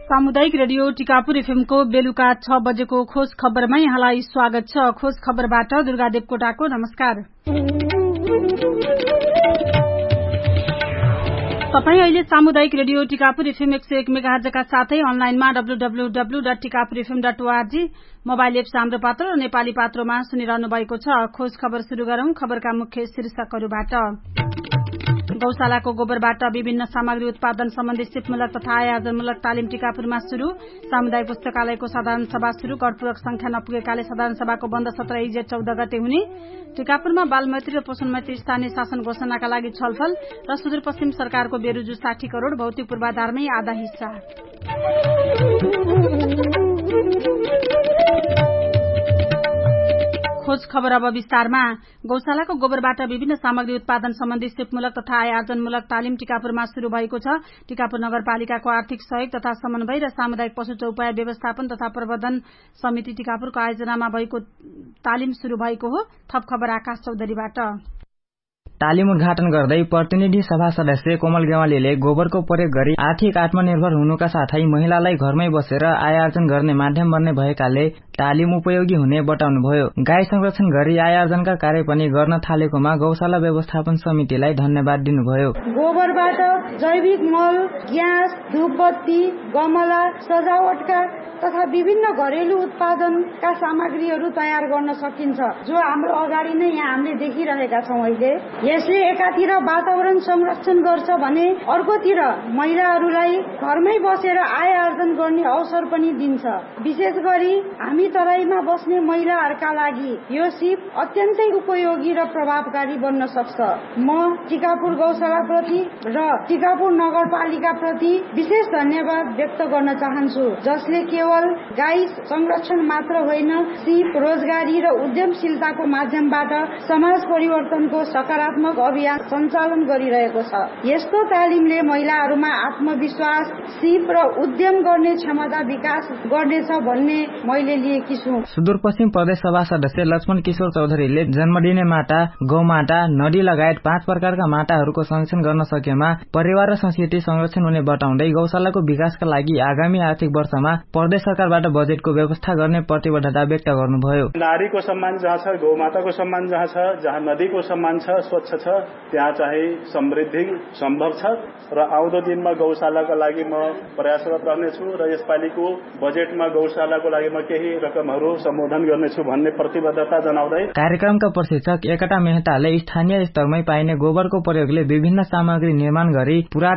सामुदायिक रेडियो टिकापुर एफएमको बेलुका 6 बजेको खोज खबरमा यहाँलाई स्वागत छ। खोज खबरबाट दुर्गा देवकोटाको नमस्कार। तपाई अहिले सामुदायिक रेडियो टिकापुर एफएम 101 मेगाहर्जका साथै अनलाइनमा www.tikapurfm.org मोबाइल एप्स हाम्रो पात्र र नेपाली पात्रोमा सुनिरहनु भएको छ। खोज खबर शुरू गरौं। खबरका मुख्य शीर्षकहरूबाट। गौशालाको गोबरबाट विभिन्न सामग्री उत्पादन सम्बन्धी सिपमूलक तथा आयोजनमूलक तालिम टिकापुरमा शुरू। सामुदायिक पुस्तकालयको साधारण सभा शुरू। कर्पूरक संख्या नपुगेकाले साधारण सभाको बन्द सत्र जेठ 14 गते हुने। टिकापुरमा बालमैत्री र पोषणमैत्री स्थानीय शासन घोषणाका लागि छलफल र सुदूरपश्चिम सरकारको बेरुजु 60 करोड़ भौतिक पूर्वाधारमै आधा हिस्सा। खोज खबर अब विस्तारमा। गौशालाको गोबरबाट विभिन्न सामग्री उत्पादन सम्बन्धी सिपमूलक तथा आयोजनमूलक तालिम टिकापुरमा शुरू भएको छ। टिकापुर नगरपालिकाको आर्थिक सहयोग तथा समन्वय र सामुदायिक पशु चौपाया व्यवस्थापन तथा प्रबन्धन समिति टिकापुरको आयोजनामा भएको तालिम शुरू भएको हो। थप खबर आकाश चौधरीबाट। तालिम उद्घाटन गर्दै प्रतिनिधि सभा सदस्य कोमल गेवालीले गोबरको प्रयोग गरी आर्थिक आत्मनिर्भर हुनुका साथै महिलालाई घरमै बसेर आय आर्जन गर्ने माध्यम बन्ने भएकाले तालिम उपयोगी हुने बताउनुभयो। गाई संरक्षण गरी आय आर्जनका कार्य पनि गर्न थालेकोमा गौशाला व्यवस्थापन समितिलाई धन्यवाद दिनुभयो। गोबरबाट जैविक मल, ग्यास, धूपबत्ती, गमला, सजावटका तथा विभिन्न घरेलु उत्पादनका सामग्रीहरू तयार गर्न सकिन्छ, जो हाम्रो अगाडि नै यहाँ हामीले देखिरहेका छौं। अहिले यसले एकातिर वातावरण संरक्षण गर्छ भने अर्कोतिर महिलाहरूलाई घरमै बसेर आय आर्जन गर्ने अवसर पनि दिन्छ। विशेष गरी हामी तराईमा बस्ने महिलाहरूका लागि यो सिप अत्यन्तै उपयोगी र प्रभावकारी बन्न सक्छ। म टिकापुर गौशाला प्रति र टिकापुर नगरपालिका प्रति विशेष धन्यवाद व्यक्त गर्न चाहन्छु, जसले केवल गाई संरक्षण मात्र होइन, सिप, रोजगारी र उद्यमशीलताको माध्यमबाट समाज परिवर्तनको सकारात्मक अभियान सञ्चालन गरिरहेको छ। यस्तो तालिमले महिलाहरूमा आत्मविश्वास, सिप र उद्यम गर्ने क्षमता विकास गर्नेछ भन्ने मैले लिएकी छु। सुदूरपश्चिम प्रदेश सभा सदस्य लक्ष्मण किशोर चौधरीले जन्मदिने माटा, गौमाटा, नदी लगायत 5 प्रकारका माटाहरूको संरक्षण गर्न सकेमा परिवार र संस्कृति संरक्षण हुने बताउँदै गौशालाको विकासका लागि आगामी आर्थिक वर्षमा प्रदेश सरकारबाट बजेटको व्यवस्था गर्ने प्रतिबद्धता व्यक्त गर्नुभयो। नारीको सम्मान जहाँ छ, गौमाताको सम्मान जहाँ छ, जहाँ नदीको सम्मान छ, स्वच्छ छ, त्यहाँ चाहिँ समृद्धि सम्भव छ र आउँदो दिनमा गौशालाका लागि म प्रयासरत रहनेछु र यसपालिको बजेटमा गौशालाको लागि म केही रकमहरू सम्बोधन गर्नेछु भन्ने प्रतिबद्धता जनाउँदै कार्यक्रमका प्रशिक्षक एकता मेहताले स्थानीय स्तरमै पाइने गोबरको प्रयोगले विभिन्न सामग्री निर्माण गरी